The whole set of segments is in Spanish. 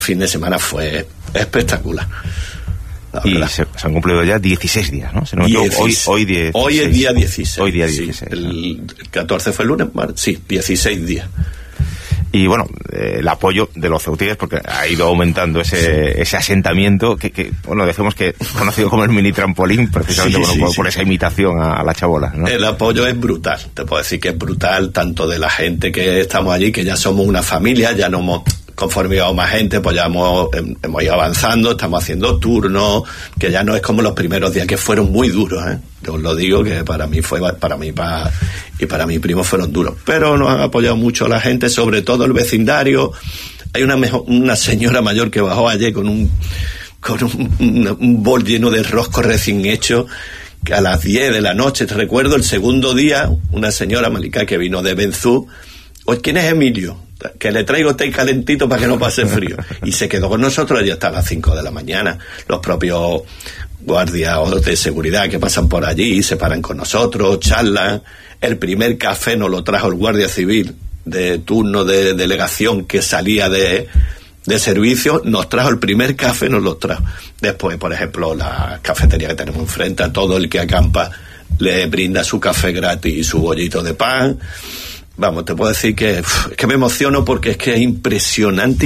fin de semana fue espectacular. Y se han cumplido ya 16 días, ¿no? Hoy es día 16. Hoy día 16. Sí, el 14 fue el lunes, sí, 16 días. Y bueno, el apoyo de los ceutíes, porque ha ido aumentando ese asentamiento que bueno, decimos que es conocido como el mini trampolín, precisamente por esa imitación a la chabola, ¿no? El apoyo es brutal, te puedo decir que es brutal, tanto de la gente que estamos allí, que ya somos una familia, ya no hemos, conforme íbamos más gente, pues ya hemos ido avanzando, estamos haciendo turnos, que ya no es como los primeros días, que fueron muy duros, ¿eh? Yo os lo digo, que para mí y para mi primo fueron duros, pero nos han apoyado mucho la gente, sobre todo el vecindario. Hay una señora mayor que bajó ayer con un bol lleno de rosco recién hecho, que a las 10 de la noche, te recuerdo, el segundo día, una señora Malika que vino de Benzú, ¿quién es Emilio? Que le traigo té calentito para que no pase frío. Y se quedó con nosotros allí hasta las 5 de la mañana. Los propios guardias de seguridad que pasan por allí se paran con nosotros, charlan. El primer café nos lo trajo el guardia civil de turno de delegación que salía de servicio, nos trajo el primer café, nos lo trajo. Después, por ejemplo, la cafetería que tenemos enfrente, a todo el que acampa le brinda su café gratis y su bollito de pan. Vamos, te puedo decir que me emociono porque es que es impresionante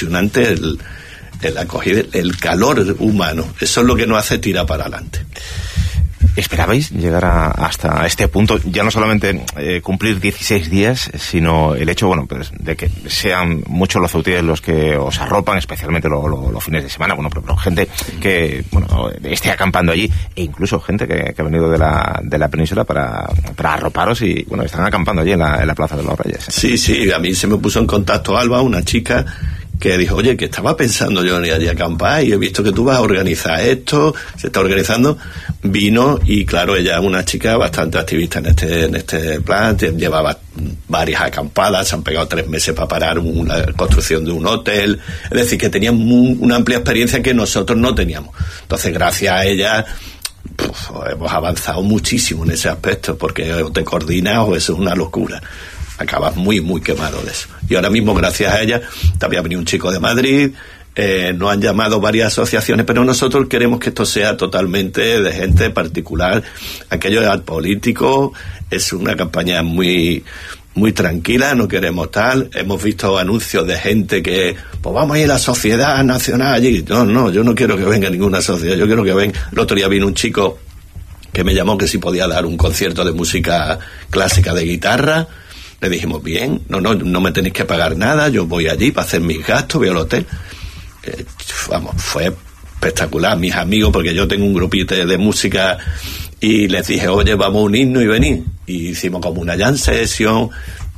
el acogida, el calor humano. Eso es lo que nos hace tirar para adelante. ¿Esperabais llegar hasta este punto? Ya no solamente cumplir 16 días, sino el hecho, bueno, pues de que sean muchos los ceutíes los que os arropan, especialmente los fines de semana, bueno, pero gente que, bueno, esté acampando allí, e incluso gente que ha venido de la península para arroparos y, bueno, están acampando allí en la Plaza de los Reyes. Sí, a mí se me puso en contacto Alba, una chica que dijo, oye, que estaba pensando yo en ir allí a acampar y he visto que tú vas a organizar esto, se está organizando. Vino y claro, ella es una chica bastante activista en este plan, llevaba varias acampadas, se han pegado 3 meses para parar la construcción de un hotel, es decir, que tenían una amplia experiencia que nosotros no teníamos. Entonces, gracias a ella, hemos avanzado muchísimo en ese aspecto, porque o te coordinas o eso es una locura. Acabas muy, muy quemado de eso. Y ahora mismo, gracias a ella, también ha venido un chico de Madrid, nos han llamado varias asociaciones, pero nosotros queremos que esto sea totalmente de gente particular. Aquello es político, es una campaña muy, muy tranquila, no queremos tal. Hemos visto anuncios de gente que, pues vamos a ir a la Sociedad Nacional allí. No, yo no quiero que venga ninguna sociedad, yo quiero que venga. El otro día vino un chico que me llamó que si podía dar un concierto de música clásica de guitarra. Le dijimos, bien, no me tenéis que pagar nada, yo voy allí para hacer mis gastos, voy al hotel. Fue espectacular. Mis amigos, porque yo tengo un grupito de música, y les dije, oye, vamos a unirnos y venir. Y hicimos como una jam session.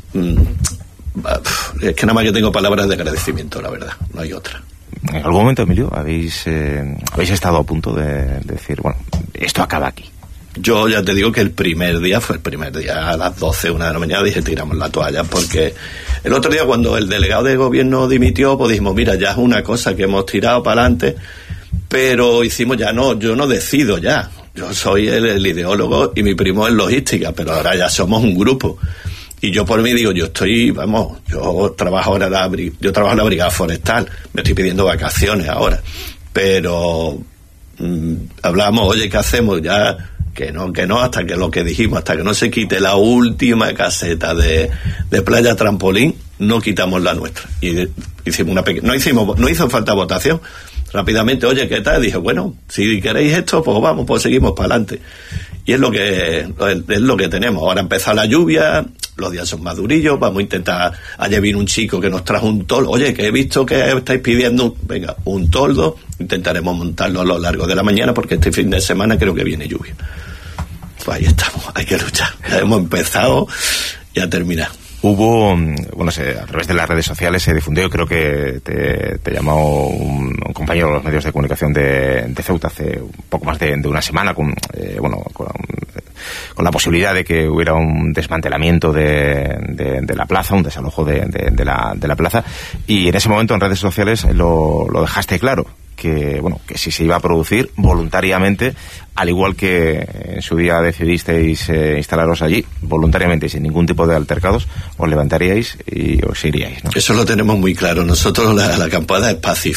Es que nada más que tengo palabras de agradecimiento, la verdad, no hay otra. ¿En algún momento, Emilio, habéis estado a punto de decir, bueno, esto acaba aquí? Yo ya te digo que el primer día a las 12, 1 de la mañana, dije, tiramos la toalla, porque el otro día cuando el delegado de gobierno dimitió, pues dijimos, mira, ya es una cosa que hemos tirado para adelante, pero hicimos yo no decido ya, yo soy el ideólogo y mi primo es logística, pero ahora ya somos un grupo. Y yo por mí digo, yo trabajo en la Brigada Forestal, me estoy pidiendo vacaciones ahora, pero hablamos, oye, ¿qué hacemos? Ya que no, hasta que lo que dijimos, hasta que no se quite la última caseta de Playa Trampolín, no quitamos la nuestra. Y hicimos no hizo falta votación. Rápidamente, oye, ¿qué tal? Dije, bueno, si queréis esto, pues vamos, pues seguimos para adelante. Y es lo que tenemos. Ahora ha empezado la lluvia, los días son más durillos, vamos a intentar. Ayer vino un chico que nos trajo un toldo. Oye, que he visto que estáis pidiendo un toldo. Intentaremos montarlo a lo largo de la mañana, porque este fin de semana creo que viene lluvia. Pues ahí estamos, hay que luchar. Ya hemos empezado y a terminar. Hubo, bueno, a través de las redes sociales se difundió, creo que te llamó un compañero de los medios de comunicación de Ceuta hace un poco más de una semana con la posibilidad de que hubiera un desmantelamiento de la plaza, un desalojo de la plaza, y en ese momento en redes sociales lo dejaste claro. que si se iba a producir voluntariamente, al igual que en su día decidisteis instalaros allí, voluntariamente y sin ningún tipo de altercados, os levantaríais y os iríais, ¿no? Eso lo tenemos muy claro. Nosotros la acampada es pacífica.